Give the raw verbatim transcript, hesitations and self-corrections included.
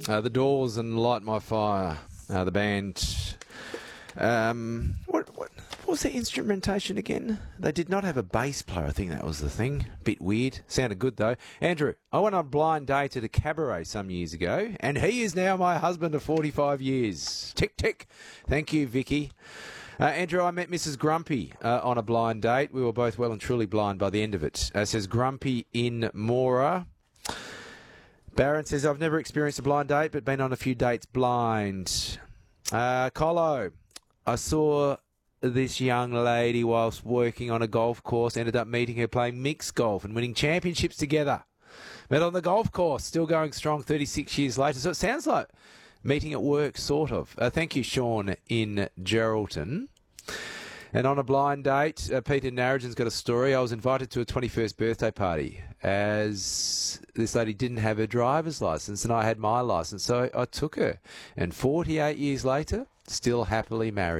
Uh, the Doors and Light My Fire, uh, the band. Um, what, what, what was the instrumentation again? They did not have a bass player. I think that was the thing. Bit weird. Sounded good, though. Andrew, I went on a blind date at a cabaret some years ago, and he is now my husband of forty-five years. Tick, tick. Thank you, Vicky. Uh, Andrew, I met Missus Grumpy uh, on a blind date. We were both well and truly blind by the end of it. Uh, says Grumpy in Mora. Barron says, I've never experienced a blind date, but been on a few dates blind. Uh, Colo, I saw this young lady whilst working on a golf course, ended up meeting her playing mixed golf and winning championships together. Met on the golf course, still going strong thirty-six years later. So it sounds like meeting at work, sort of. Uh, thank you, Sean in Geraldton. And on a blind date, uh, Peter Narragan's got a story. I was invited to a twenty-first birthday party as this lady didn't have her driver's licence and I had my licence, so I took her. And forty-eight years later, still happily married.